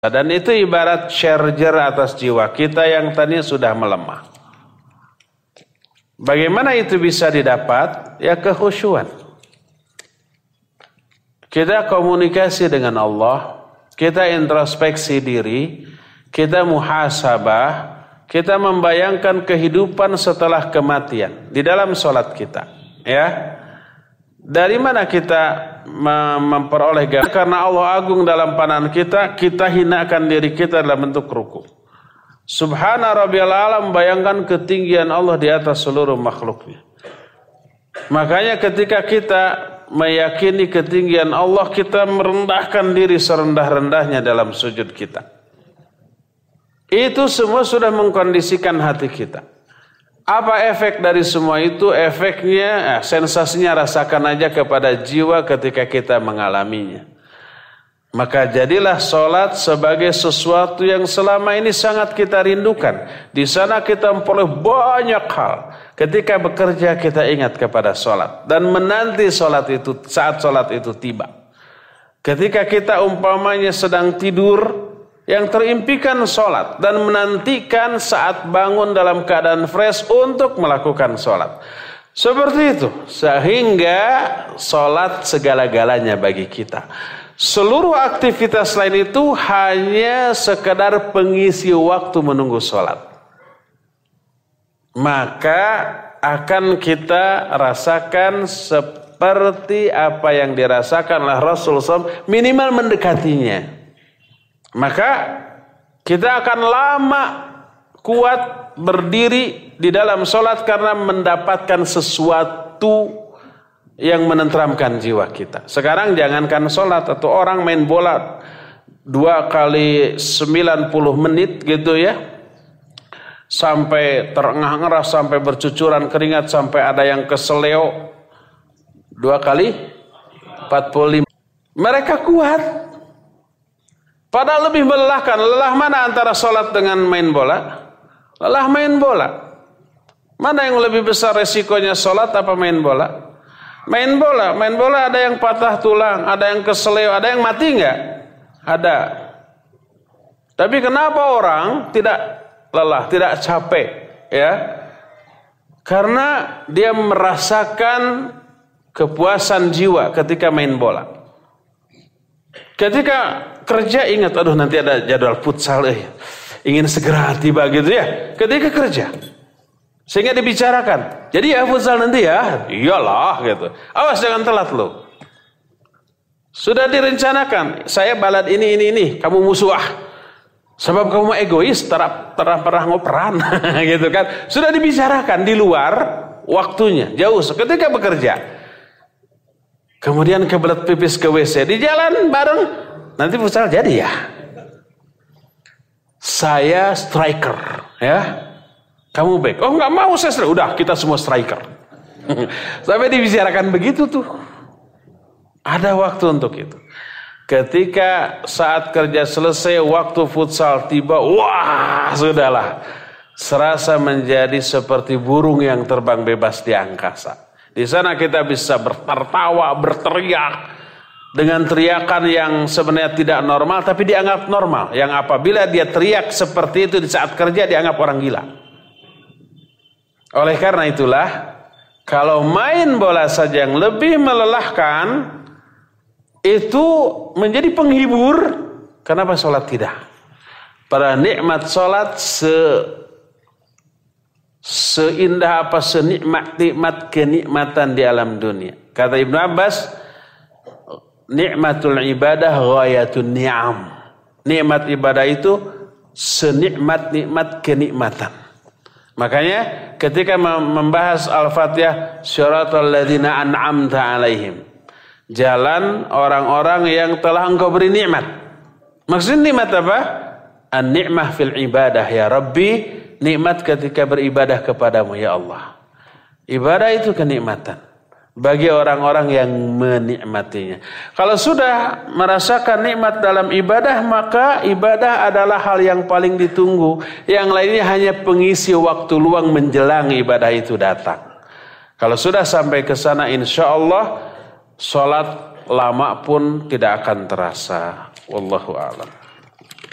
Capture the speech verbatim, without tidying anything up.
Dan itu ibarat charger atas jiwa kita yang tadinya sudah melemah. Bagaimana itu bisa didapat? Ya kekhusyuan. Kita komunikasi dengan Allah, kita introspeksi diri, kita muhasabah, kita membayangkan kehidupan setelah kematian di dalam sholat kita. Ya, dari mana kita memperoleh gambaran? Karena Allah agung dalam pandangan kita, kita hinakan diri kita dalam bentuk ruku. Subhana rabbiyal a'la, membayangkan ketinggian Allah di atas seluruh makhluknya. Makanya ketika kita meyakini ketinggian Allah, kita merendahkan diri serendah-rendahnya dalam sujud kita. Itu semua sudah mengkondisikan hati kita. Apa efek dari semua itu? Efeknya, eh, sensasinya rasakan aja kepada jiwa ketika kita mengalaminya. Maka jadilah sholat sebagai sesuatu yang selama ini sangat kita rindukan. Di sana kita memperoleh banyak hal. Ketika bekerja kita ingat kepada sholat. Dan menanti sholat itu saat sholat itu tiba. Ketika kita umpamanya sedang tidur, yang terimpikan sholat dan menantikan saat bangun dalam keadaan fresh untuk melakukan sholat. Seperti itu. Sehingga sholat segala-galanya bagi kita. Seluruh aktivitas lain itu hanya sekedar pengisi waktu menunggu sholat. Maka akan kita rasakan seperti apa yang dirasakan oleh Rasulullah shallallahu alaihi wasallam, minimal mendekatinya. Maka kita akan lama kuat berdiri di dalam sholat karena mendapatkan sesuatu yang menenteramkan jiwa kita. Sekarang jangankan sholat, atau orang main bola dua kali sembilan puluh menit gitu ya, sampai terengah-engah, sampai bercucuran keringat, sampai ada yang keseleo dua kali empat puluh lima. Mereka kuat. Padahal lebih melelahkan. Lelah mana antara sholat dengan main bola? Lelah main bola. Mana yang lebih besar resikonya, sholat apa main bola? Main bola. Main bola ada yang patah tulang, ada yang keseleo, ada yang mati enggak? Ada. Tapi kenapa orang tidak lelah, tidak capek? Ya, karena dia merasakan kepuasan jiwa ketika main bola. Ketika kerja ingat, aduh nanti ada jadwal futsal, eh, ingin segera tiba gitu ya. Ketika kerja, sehingga dibicarakan, jadi ya futsal nanti ya, iyalah gitu. Awas jangan telat lo. Sudah direncanakan, saya balad ini ini ini, kamu musuh ah. Sebab kamu egois, terap terap pernah ngoperan, gitu kan. Sudah dibicarakan di luar waktunya, jauh. Ketika bekerja, kemudian kebelet pipis ke W C, di jalan bareng, nanti futsal jadi ya. Saya striker, ya. Kamu back. Oh nggak mau saya striker. Udah kita semua striker. Sampai dibicarakan begitu tuh. Ada waktu untuk itu. Ketika saat kerja selesai, waktu futsal tiba, wah sudahlah. Serasa menjadi seperti burung yang terbang bebas di angkasa. Di sana kita bisa bertertawa, berteriak dengan teriakan yang sebenarnya tidak normal, tapi dianggap normal. Yang apabila dia teriak seperti itu di saat kerja, dianggap orang gila. Oleh karena itulah, kalau main bola saja yang lebih melelahkan, itu menjadi penghibur. Kenapa sholat tidak? Para nikmat sholat se seindah apa senikmat-nikmat kenikmatan di alam dunia. Kata Ibnu Abbas, nikmatul ibadah ghayatun ni'am. Nikmat ibadah itu senikmat-nikmat kenikmatan. Makanya ketika membahas Al-Fatihah, syiratal ladzina an'amta alaihim, jalan orang-orang yang telah engkau beri nikmat. Maksudnya nikmat apa? An-ni'mah fil ibadah ya Rabbi. Nikmat ketika beribadah kepadamu ya Allah. Ibadah itu kenikmatan bagi orang-orang yang menikmatinya. Kalau sudah merasakan nikmat dalam ibadah, maka ibadah adalah hal yang paling ditunggu. Yang lainnya hanya pengisi waktu luang menjelang ibadah itu datang. Kalau sudah sampai ke sana, insya Allah sholat lama pun tidak akan terasa. Wallahu a'lam.